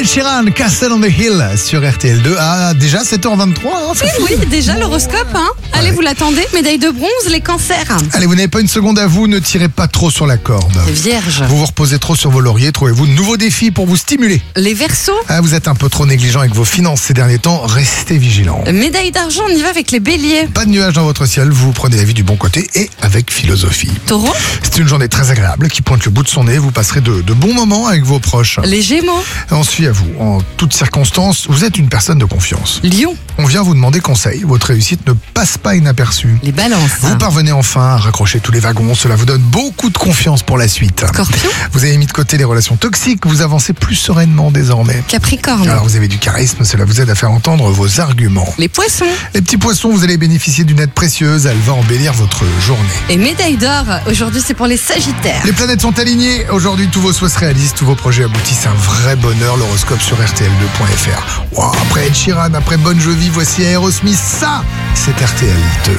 Ed Sheeran, Castle on the Hill sur RTL2 à déjà 7h23. Oui, déjà l'horoscope. Allez, vous l'attendez. Médaille de bronze, les cancers. Allez, vous n'avez pas une seconde à vous, ne tirez pas trop sur la corde. Vierge. Vous vous reposez trop sur vos lauriers, trouvez-vous de nouveaux défis pour vous stimuler. Les Verseaux. Vous êtes un peu trop négligent avec vos finances ces derniers temps, restez vigilant. Médaille d'argent, on y va avec les Béliers. Pas de nuages dans votre ciel, vous prenez la vie du bon côté et avec philosophie. Taureau. C'est une journée très agréable qui pointe le bout de son nez, vous passerez de bons moments avec vos proches. Les Gémeaux. On se fie à vous, en toutes circonstances, vous êtes une personne de confiance. Lion. On vient vous demander conseil, votre réussite ne passe pas inaperçue. Les Balances. Vous parvenez enfin à raccrocher tous les wagons, cela vous donne beaucoup de confiance pour la suite. Scorpion. Vous avez mis de côté les relations toxiques, vous avancez plus sereinement désormais. Capricorne. Alors vous avez du charisme, cela vous aide à faire entendre vos arguments. Les Poissons. Les petits poissons, vous allez bénéficier d'une aide précieuse, elle va embellir votre journée. Et médaille d'or, aujourd'hui c'est pour les Sagittaires. Les planètes sont alignées, aujourd'hui tous vos souhaits se réalisent, tous vos projets aboutissent, un vrai bonheur, l'horoscope sur RTL2.fr. Wow, après Ed Sheeran, après Bon Jovi, voici Aerosmith, ça c'est RTL2.